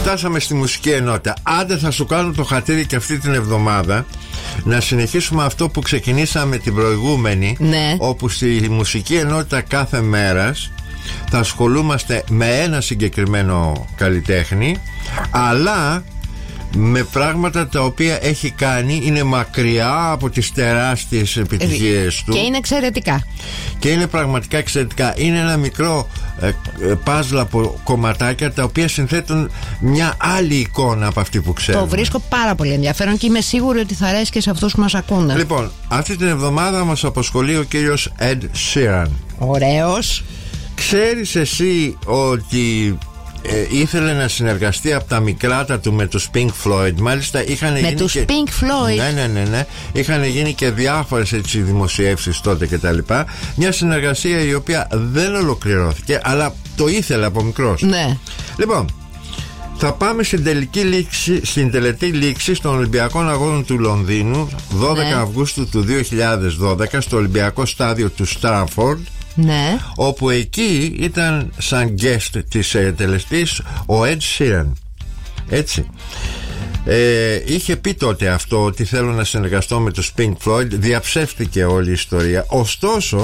φτάσαμε στη μουσική ενότητα. Άντε θα σου κάνω το χατήρι και αυτή την εβδομάδα να συνεχίσουμε αυτό που ξεκινήσαμε την προηγούμενη, ναι. Όπου στη μουσική ενότητα κάθε μέρας θα ασχολούμαστε με ένα συγκεκριμένο καλλιτέχνη, αλλά με πράγματα τα οποία έχει κάνει, είναι μακριά από τις τεράστιες επιτυχίες του. Και είναι εξαιρετικά. Και είναι πραγματικά εξαιρετικά. Είναι ένα μικρό παζλ από κομματάκια τα οποία συνθέτουν μια άλλη εικόνα από αυτή που ξέρουμε. Το βρίσκω πάρα πολύ ενδιαφέρον και είμαι σίγουρη ότι θα αρέσει και σε αυτούς που μας ακούνε. Λοιπόν, αυτή την εβδομάδα μας απασχολεί ο κύριος Ed Sheeran. Ωραίος. Ξέρεις εσύ ότι ήθελε να συνεργαστεί από τα μικράτα του με τους Pink Floyd. Μάλιστα είχαν γίνει τους και... Pink Floyd. Ναι. Είχαν γίνει και διάφορες έτσι δημοσιεύσεις τότε και τα λοιπά. Μια συνεργασία η οποία δεν ολοκληρώθηκε, αλλά το ήθελε από μικρός. Ναι. Λοιπόν, θα πάμε στην τελετή λήξη των Ολυμπιακών Αγώνων του Λονδίνου 12 ναι. Αυγούστου του 2012 στο Ολυμπιακό Στάδιο του Στράμφορντ. Ναι. Όπου εκεί ήταν σαν guest της τελεστής ο Ed Sheeran. Έτσι. Είχε πει τότε αυτό, ότι θέλω να συνεργαστώ με τους Pink Floyd. Διαψεύτηκε όλη η ιστορία. Ωστόσο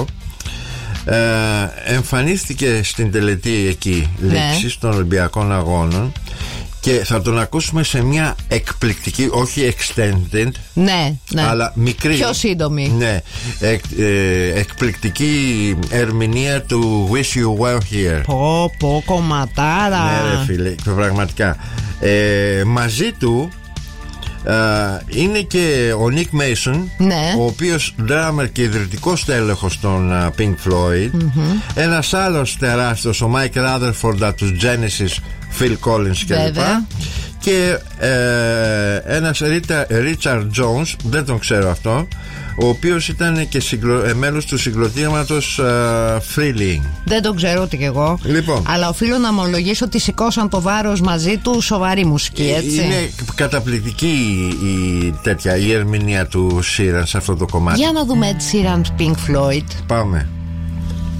εμφανίστηκε στην τελετή εκεί λήξης των Ολυμπιακών Αγώνων και θα τον ακούσουμε σε μια εκπληκτική, όχι extended, ναι. αλλά μικρή, πιο σύντομη, ναι, εκπληκτική ερμηνεία του Wish You Were Here. Πω κομματάρα. Ναι ρε φίλε, πραγματικά. Μαζί του είναι και ο Nick Mason, ναι. ο οποίος drummer και ιδρυτικός τέλεχος των Pink Floyd. Ένας άλλος τεράστιος, ο Mike Rutherford από τους Genesis, Phil Collins κλπ. Και ένας Richard Jones, δεν τον ξέρω αυτό, ο οποίος ήταν και μέλος του συγκροτήματος Freeling. Δεν τον ξέρω ούτε κι εγώ. Λοιπόν. Αλλά οφείλω να ομολογήσω ότι σηκώσαν το βάρος μαζί του, σοβαρή μουσική, έτσι. Είναι καταπληκτική η ερμηνεία του Sheeran σε αυτό το κομμάτι. Για να δούμε Ed Sheeran, Pink Floyd. Πάμε.